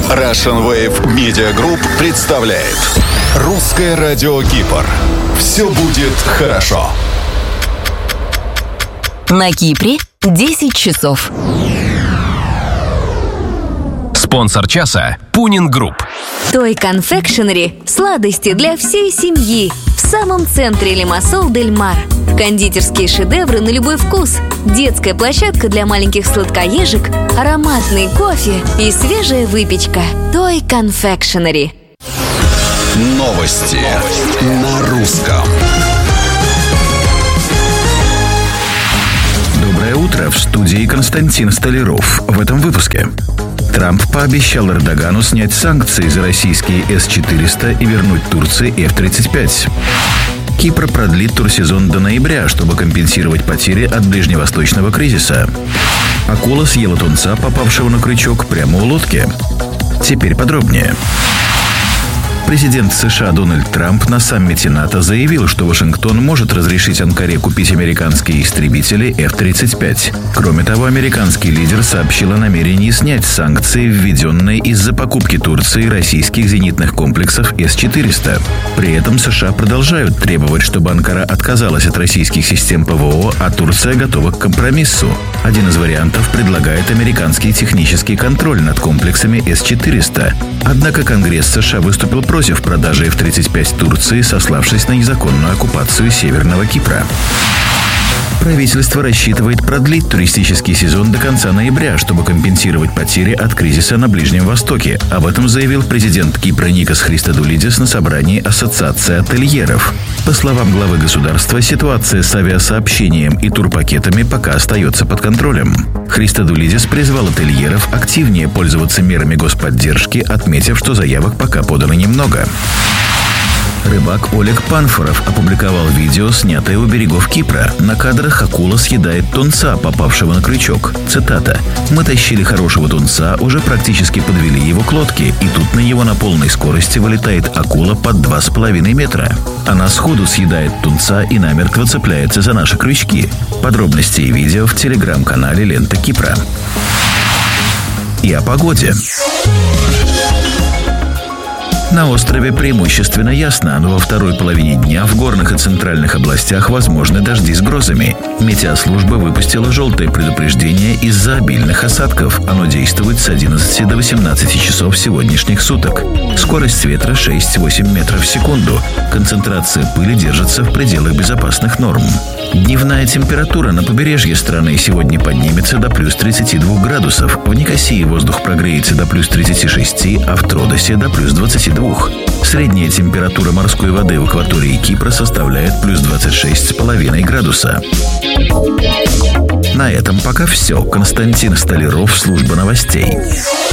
Russian Wave Media Group представляет Русское радио Кипр. Все будет хорошо. На Кипре 10 часов. Спонсор часа – Пунин Групп. Той Confectionery – сладости для всей семьи в самом центре Лимассол-дель-Мар. Кондитерские шедевры на любой вкус, детская площадка для маленьких сладкоежек, ароматный кофе и свежая выпечка. Той Confectionery. Новости на русском. Доброе утро, в студии Константин Столяров. В этом выпуске. Трамп пообещал Эрдогану снять санкции за российские С-400 и вернуть Турции F-35. Кипр продлит турсезон до ноября, чтобы компенсировать потери от ближневосточного кризиса. Акула съела тунца, попавшего на крючок, прямо у лодки. Теперь подробнее. Президент США Дональд Трамп на саммите НАТО заявил, что Вашингтон может разрешить Анкаре купить американские истребители F-35. Кроме того, американский лидер сообщил о намерении снять санкции, введенные из-за покупки Турции российских зенитных комплексов С-400. При этом США продолжают требовать, чтобы Анкара отказалась от российских систем ПВО, а Турция готова к компромиссу. Один из вариантов предлагает американский технический контроль над комплексами С-400. Однако Конгресс США выступил против продажи F-35 Турции, сославшись на незаконную оккупацию Северного Кипра. Правительство рассчитывает продлить туристический сезон до конца ноября, чтобы компенсировать потери от кризиса на Ближнем Востоке. Об этом заявил президент Кипра Никос Христодулидис на собрании Ассоциации ательеров. По словам главы государства, ситуация с авиасообщением и турпакетами пока остается под контролем. Христодулидис призвал ательеров активнее пользоваться мерами господдержки, отметив, что заявок пока подано немного. Рыбак Олег Панфоров опубликовал видео, снятое у берегов Кипра. На кадрах акула съедает тунца, попавшего на крючок. Цитата: «Мы тащили хорошего тунца, уже практически подвели его к лодке, и тут на него на полной скорости вылетает акула под 2,5 метра. Она сходу съедает тунца и намертво цепляется за наши крючки». Подробности и видео в телеграм-канале «Лента Кипра». И о погоде. На острове преимущественно ясно, но во второй половине дня в горных и центральных областях возможны дожди с грозами. Метеослужба выпустила желтое предупреждение из-за обильных осадков. Оно действует с 11 до 18 часов сегодняшних суток. Скорость ветра 6-8 метров в секунду. Концентрация пыли держится в пределах безопасных норм. Дневная температура на побережье страны сегодня поднимется до плюс 32 градусов. В Никосии воздух прогреется до плюс 36, а в Тродосе до плюс 22. Средняя температура морской воды в акватории Кипра составляет плюс 26,5 градуса. На этом пока все. Константин Столяров, служба новостей.